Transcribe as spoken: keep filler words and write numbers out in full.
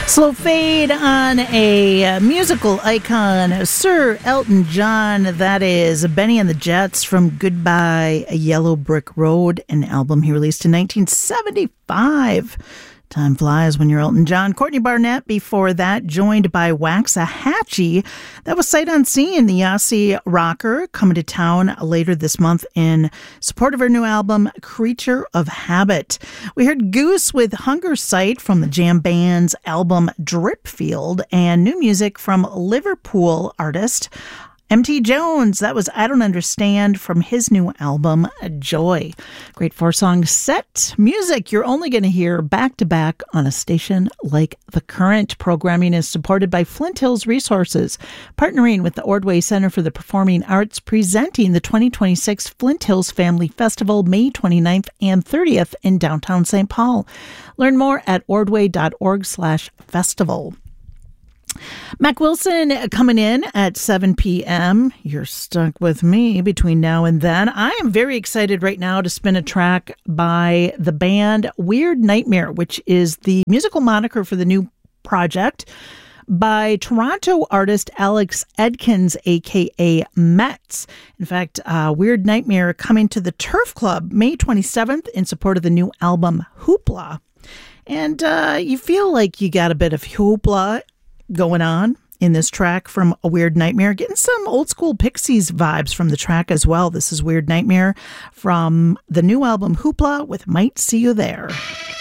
Slow fade on a uh, musical icon, Sir Elton John. That is Benny and the Jets from Goodbye Yellow Brick Road, an album he released in nineteen seventy-five. Time flies when you're Elton John. Courtney Barnett before that, joined by Waxahachie. That was Sight Unseen, the Aussie rocker, coming to town later this month in support of her new album, Creature of Habit. We heard Goose with Hunger Sight from the jam band's album Dripfield, and new music from Liverpool artist M T Jones. That was I Don't Understand from his new album, Joy. Great four-song set. Music you're only going to hear back-to-back on a station like The Current. Programming is supported by Flint Hills Resources, partnering with the Ordway Center for the Performing Arts, presenting the twenty twenty-six Flint Hills Family Festival, May twenty-ninth and thirtieth in downtown Saint Paul. Learn more at ordway.org slash festival. Mac Wilson coming in at seven p.m. You're stuck with me between now and then. I am very excited right now to spin a track by the band Weird Nightmare, which is the musical moniker for the new project by Toronto artist Alex Edkins, a k a. Metz. In fact, uh, Weird Nightmare coming to the Turf Club May twenty-seventh in support of the new album Hoopla. And uh, you feel like you got a bit of hoopla going on in this track from A Weird Nightmare. Getting some old school Pixies vibes from the track as well. This is Weird Nightmare from the new album Hoopla with Might See You There.